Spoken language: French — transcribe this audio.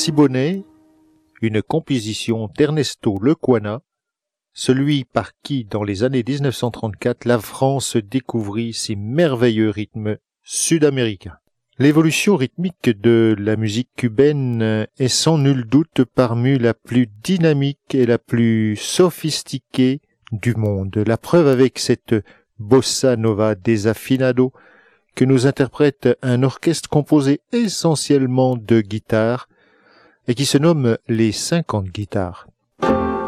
Siboney, une composition d'Ernesto Lecuona, celui par qui, dans les années 1934, la France découvrit ces merveilleux rythmes sud-américains. L'évolution rythmique de la musique cubaine est sans nul doute parmi la plus dynamique et la plus sophistiquée du monde. La preuve avec cette bossa nova desafinado que nous interprète un orchestre composé essentiellement de guitares et qui se nomme les 50 guitares.